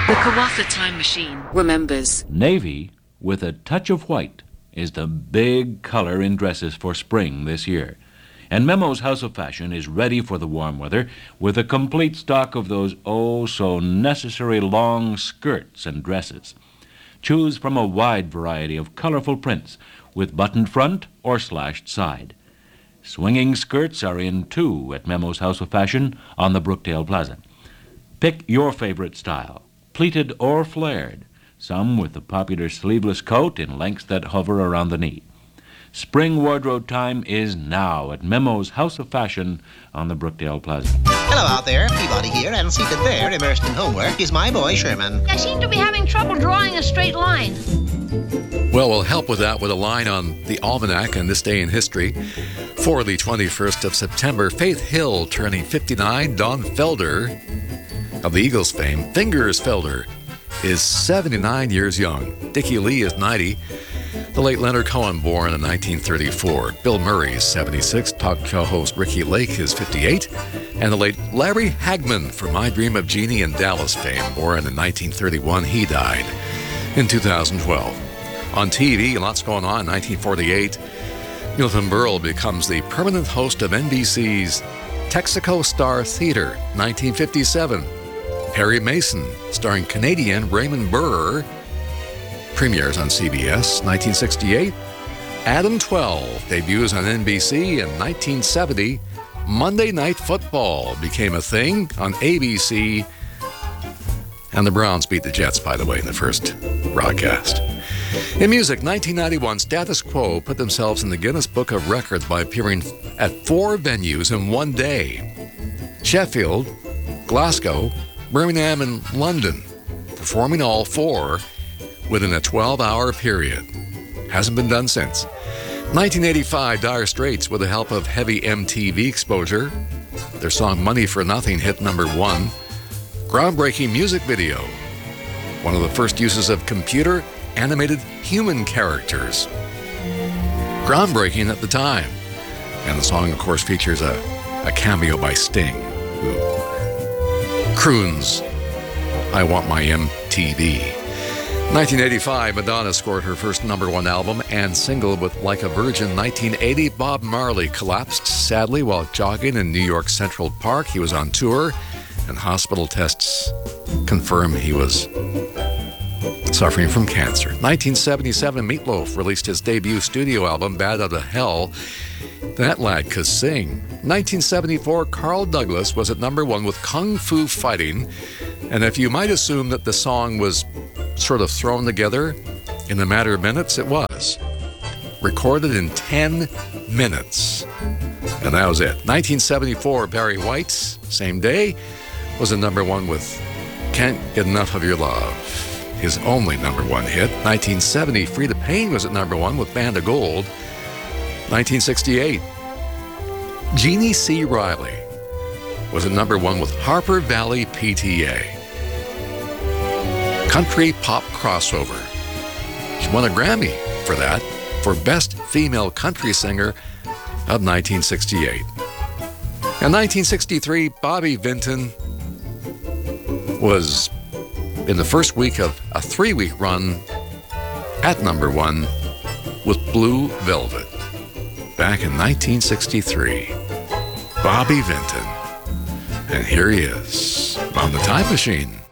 The Kawatha Time Machine remembers. Navy with a touch of white is the big color in dresses for spring this year. And Memo's House of Fashion is ready for the warm weather with a complete stock of those oh-so-necessary long skirts and dresses. Choose from a wide variety of colorful prints with buttoned front or slashed side. Swinging skirts are in too at Memo's House of Fashion on the Brookdale Plaza. Pick your favorite style, pleated or flared, some with the popular sleeveless coat in lengths that hover around the knee. Spring wardrobe time is now at Memo's House of Fashion on the Brookdale Plaza. Hello out there, Peabody here, and seated there, immersed in homework, is my boy Sherman. I seem to be having trouble drawing a straight line. Well, we'll help with that with a line on the almanac on this day in history. For the 21st of September, Faith Hill turning 59, Don Felder of the Eagles fame, Fingers Felder, is 79 years young. Dickie Lee is 90. The late Leonard Cohen, born in 1934. Bill Murray is 76. Talk show host Ricky Lake is 58. And the late Larry Hagman from My Dream of Jeannie and Dallas fame, born in 1931. He died in 2012. On TV, lots going on. 1948, Milton Berle becomes the permanent host of NBC's Texaco Star Theater. 1957, Perry Mason, starring Canadian Raymond Burr, premieres on CBS. 1968, Adam 12 debuts on NBC. In 1970, Monday Night Football became a thing on ABC. And the Browns beat the Jets, by the way, in the first broadcast. In music, 1991, Status Quo put themselves in the Guinness Book of Records by appearing at 4 venues in one day: Sheffield, Glasgow, Birmingham, and London, performing all 4 within a 12-hour period. Hasn't been done since. 1985, Dire Straits, with the help of heavy MTV exposure, their song Money for Nothing hit #1. Groundbreaking music video, one of the first uses of computer-animated human characters. Groundbreaking at the time. And the song, of course, features a cameo by Sting, who croons, "I Want My MTV." 1985, Madonna scored her first #1 album and single with Like a Virgin. 1980, Bob Marley collapsed sadly while jogging in New York Central Park. He was on tour, and hospital tests confirm he was suffering from cancer. 1977, Meatloaf released his debut studio album, Bad Outta Hell. That lad could sing. 1974, Carl Douglas was at #1 with Kung Fu Fighting. And if you might assume that the song was sort of thrown together in a matter of minutes, it was. Recorded in 10 minutes. And that was it. 1974, Barry White, same day, was at #1 with Can't Get Enough of Your Love, his only #1 hit. 1970, Frida Payne was at #1 with Band of Gold. 1968, Jeannie C. Riley was at #1 with Harper Valley PTA. Country pop crossover. She won a Grammy for that, for Best Female Country Singer of 1968. In 1963, Bobby Vinton was in the first week of a 3-week run at #1 with Blue Velvet. Back in 1963, Bobby Vinton. And here he is on the Time Machine.